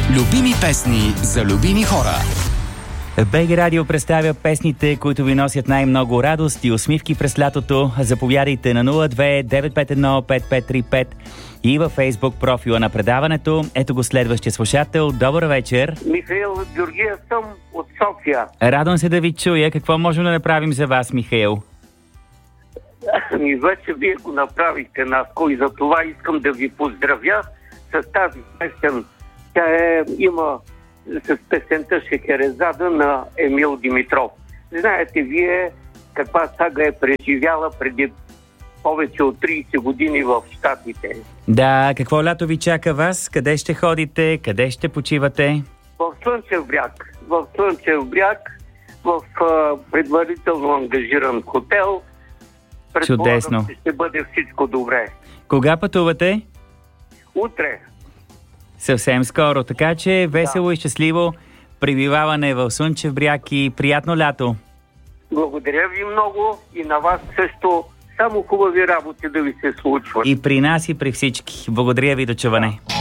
Любими песни за любими хора. БГ Радио представя песните, които ви носят най-много радост и усмивки през лятото. Заповядайте на 02-951-5535 и във Фейсбук профила на предаването. Ето го следващия слушател. Добър вечер. Михаил Георгиев съм от София. Радвам се да ви чуя. Какво можем да направим за вас, Михаил? Вече вие го направихте, Наско, и за това искам да ви поздравя с тази песен. Тя има с песента Шехерезада на Емил Димитров. Знаете вие каква сага е преживяла преди повече от 30 години в Щатите. Да, какво лято ви чака вас? Къде ще ходите? Къде ще почивате? В Слънчев бряг. В Слънчев бряг, в предварително ангажиран хотел. Чудесно. Ще бъде всичко добре. Кога пътувате? Утре. Съвсем скоро, така че весело и щастливо пребиваване в Слънчев бряг и приятно лято. Благодаря ви много и на вас също. Само хубави работи да ви се случват. И при нас, и при всички. Благодаря ви, до чуване.